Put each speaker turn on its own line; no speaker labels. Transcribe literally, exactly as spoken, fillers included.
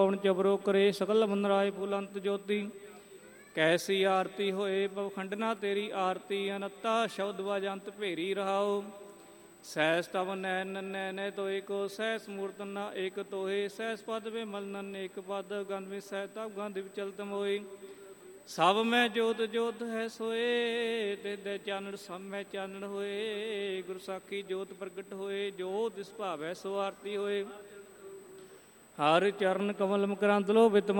ਪਵਨ ਚਬਰੋ ਕਰੇ ਸਕਲ ਮੰਦਰਾਏ ਫੁਲੰਤ ਜੋਤੀ। ਕੈਸੀ ਆਰਤੀ ਹੋਏ ਪਵਖੰਡਨਾ ਤੇਰੀ ਆਰਤੀ। ਅਨੱਤਾ ਸ਼ਬਦ ਵਜੰਤ ਭੇਰੀ ਰਹਾਓ। ਸਹਿਸ ਤਵ ਨੈਨ ਨੈਨੇ ਤੋਏ ਕੋ ਸਹਿਸ ਮੂਰਤ ਨਾ ਏਕ ਤੋਏ। ਸਹਿਸ ਪਦ ਵੇ ਮਲਨਨ ਏਕ ਪਦ ਗੰਧ ਵਿੱਚ ਸਹਿ ਤਵ ਗੰਧ ਵਿਚਲਤ ਮੋਏ। ਸਭ ਮੈਂ ਜੋਤ ਜੋਤ ਹੈ ਸੋਏ ਤੇ ਚਾਨਣ ਸਭ ਮੈਂ ਚਾਨਣ ਹੋਏ। ਗੁਰ ਸਾਖੀ ਜੋਤ ਪ੍ਰਗਟ ਹੋਏ ਜੋ ਤਿਸ ਭਾਵੈ ਸੋ ਆਰਤੀ ਹੋਏ। ਹਰਿ ਚਰਨ ਕਮਲ ਮਕਰੰਦ ਲੋ ਵਿਤ